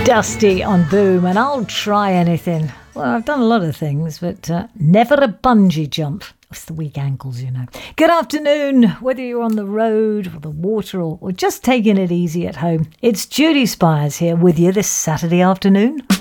Dusty on Boom, and I'll try anything. Well, I've done a lot of things, but never a bungee jump. It's the weak ankles, you know. Good afternoon, whether you're on the road or the water or just taking it easy at home. It's Judy Spires here with you this Saturday afternoon.